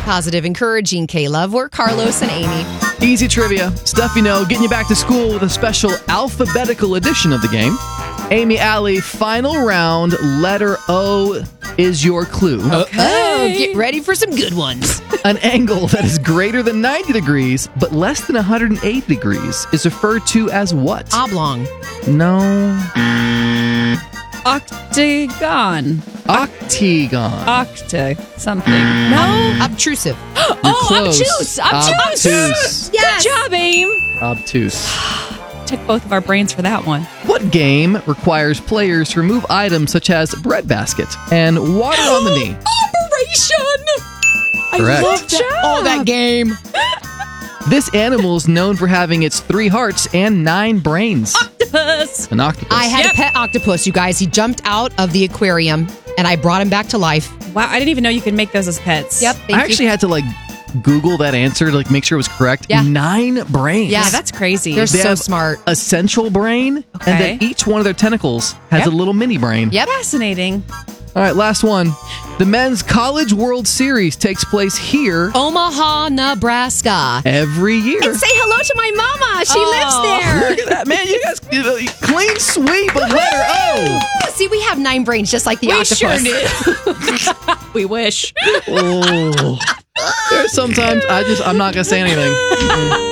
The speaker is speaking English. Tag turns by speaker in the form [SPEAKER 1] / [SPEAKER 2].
[SPEAKER 1] positive, encouraging Caleb. We're Carlos and Amy.
[SPEAKER 2] Easy trivia. Stuff you know, getting you back to school with a special alphabetical edition of the game. Amy, Allie, final round. Letter O is your clue.
[SPEAKER 1] Oh, get ready for some good ones.
[SPEAKER 2] An angle that is greater than 90 degrees but less than 180 degrees is referred to as what?
[SPEAKER 1] Oblong.
[SPEAKER 2] No.
[SPEAKER 3] Octagon.
[SPEAKER 2] Octagon.
[SPEAKER 3] Octa something. No?
[SPEAKER 1] Obtrusive.
[SPEAKER 2] Close.
[SPEAKER 3] Obtuse.
[SPEAKER 2] Obtuse.
[SPEAKER 3] Good job, Aim.
[SPEAKER 2] Obtuse.
[SPEAKER 3] Took both of our brains for that one.
[SPEAKER 2] What game requires players to remove items such as breadbasket and water on the knee?
[SPEAKER 3] Operation.
[SPEAKER 2] Correct.
[SPEAKER 3] I love that.
[SPEAKER 1] Oh, that game.
[SPEAKER 2] This animal is known for having its 3 hearts and 9 brains.
[SPEAKER 3] Octopus.
[SPEAKER 2] An octopus.
[SPEAKER 1] I had a pet octopus, you guys. He jumped out of the aquarium, and I brought him back to life.
[SPEAKER 3] Wow, I didn't even know you could make those as pets.
[SPEAKER 1] Yep.
[SPEAKER 2] I actually had to Google that answer to make sure it was correct.
[SPEAKER 1] Yeah.
[SPEAKER 2] 9 brains.
[SPEAKER 1] Yeah,
[SPEAKER 3] Yeah, that's crazy.
[SPEAKER 1] They're
[SPEAKER 2] They
[SPEAKER 1] so
[SPEAKER 2] have
[SPEAKER 1] smart.
[SPEAKER 2] a central brain,
[SPEAKER 3] Okay.
[SPEAKER 2] and then each one of their tentacles has a little mini brain.
[SPEAKER 1] Yep.
[SPEAKER 3] Fascinating.
[SPEAKER 2] All right, last one. The Men's College World Series takes place here
[SPEAKER 1] Omaha, Nebraska.
[SPEAKER 2] every year.
[SPEAKER 1] And say hello to my mama. She lives there.
[SPEAKER 2] Look at that, man. You guys, clean sweep of letter O.
[SPEAKER 1] See, we have 9 brains just like the octopus.
[SPEAKER 3] Sure do. We wish.
[SPEAKER 2] Oh. There's sometimes I'm not going to say anything.